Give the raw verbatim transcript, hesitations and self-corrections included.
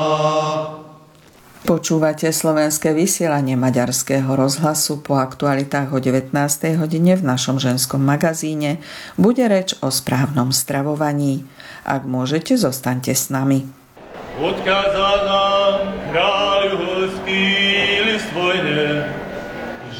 Počúvate slovenské vysielanie Maďarského rozhlasu. Po aktualitách o devätnástej hodine v našom ženskom magazíne bude reč o správnom stravovaní. Ak môžete, zostaňte s nami. Odkázal nám kráľ